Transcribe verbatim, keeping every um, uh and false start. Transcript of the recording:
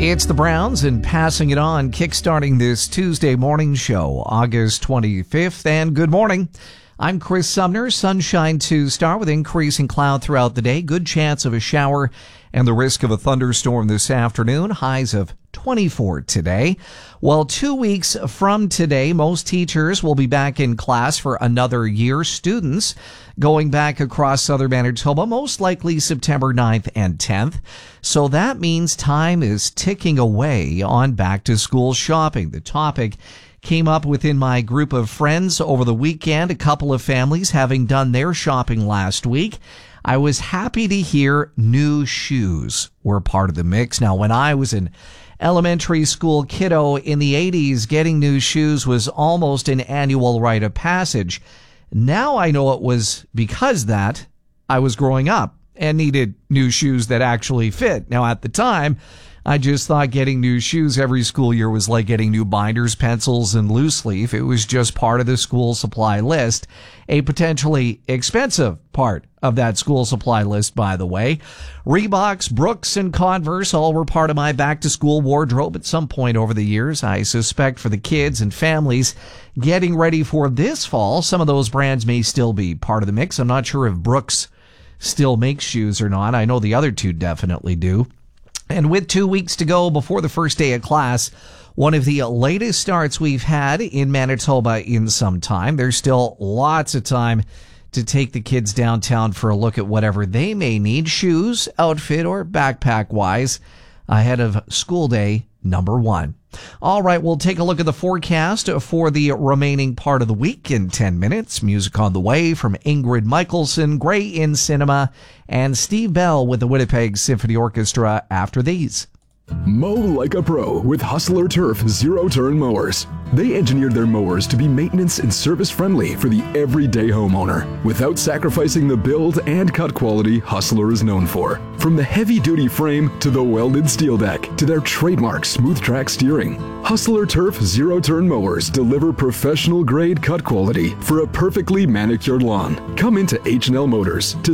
It's the Browns and Passing It On, kickstarting this Tuesday morning show, August twenty-fifth. And good morning. I'm Chris Sumner. Sunshine to start with increasing cloud throughout the day. Good chance of a shower and the risk of a thunderstorm this afternoon. Highs of twenty-four today. Well, two weeks from today, most teachers will be back in class for another year. Students going back across southern Manitoba, most likely September ninth and tenth. So that means time is ticking away on back-to-school shopping. The topic came up within my group of friends over the weekend, a couple of families having done their shopping last week. I was happy to hear new shoes were part of the mix. Now, when I was an elementary school kiddo in the eighties, getting new shoes was almost an annual rite of passage. Now I know it was because that I was growing up and needed new shoes that actually fit. Now, at the time, I just thought getting new shoes every school year was like getting new binders, pencils, and loose leaf. It was just part of the school supply list, a potentially expensive part of that school supply list, by the way. Reeboks, Brooks, and Converse all were part of my back-to-school wardrobe at some point over the years. I suspect for the kids and families getting ready for this fall, some of those brands may still be part of the mix. I'm not sure if Brooks still makes shoes or not. I know the other two definitely do. And with two weeks to go before the first day of class, one of the latest starts we've had in Manitoba in some time. There's still lots of time to take the kids downtown for a look at whatever they may need, shoes, outfit, or backpack-wise, ahead of school day number one. All right, we'll take a look at the forecast for the remaining part of the week in ten minutes. Music on the way from Ingrid Michaelson, Gray in Cinema, and Steve Bell with the Winnipeg Symphony Orchestra after these. Mow like a pro with Hustler Turf zero-turn mowers. They engineered their mowers to be maintenance and service-friendly for the everyday homeowner, without sacrificing the build and cut quality Hustler is known for. From the heavy-duty frame to the welded steel deck to their trademark smooth track steering, Hustler Turf zero-turn mowers deliver professional-grade cut quality for a perfectly manicured lawn. Come into H and L Motors to